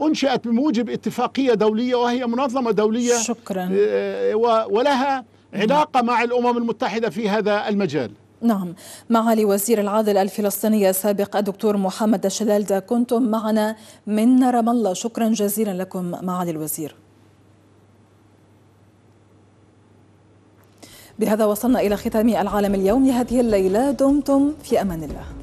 أنشئت بموجب اتفاقية دولية، وهي منظمة دولية شكرا. ولها علاقة مع الأمم المتحدة في هذا المجال. نعم، معالي وزير العدل الفلسطيني السابق الدكتور محمد الشلالدة كنتم معنا من رام الله، شكرا جزيلا لكم معالي الوزير. بهذا وصلنا إلى ختام العالم اليوم لهذه الليلة، دمتم في أمان الله.